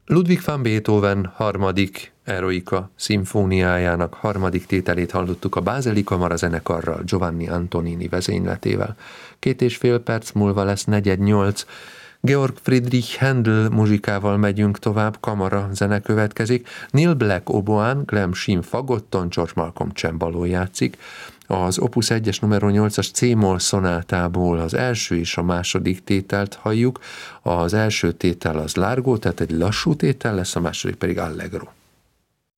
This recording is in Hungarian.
Ludwig van Beethoven harmadik Eroica szimfóniájának harmadik tételét hallottuk a Bázeli Kamarazenekarral, Giovanni Antonini vezényletével. 2,5 perc múlva lesz 7:45. Georg Friedrich Händel muzsikával megyünk tovább, kamara zene következik. Neil Black oboán, Clem Shim fagotton, George Malcolm csembalón játszik. Az Opus 1-es numero 8-as C-moll szonátából az első és a második tételt halljuk. Az első tétel az largo, tehát egy lassú tétel lesz, a második pedig allegro.